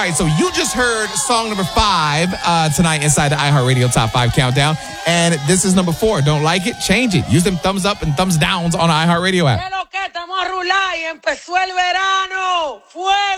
right, so you just heard song number 5 tonight inside the iHeartRadio Top 5 Countdown. And this is number 4. Don't like it? Change it. Use them thumbs up and thumbs downs on the iHeartRadio app. ¿Qué lo que? Estamos a rular y empezó el verano. ¡Fuego!